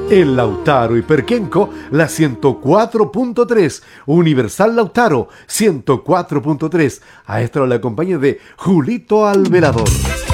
En Lautaro y Perquenco, la 104.3. Universal Lautaro, 104.3. A esta hora la compañía de Julito Alvelador.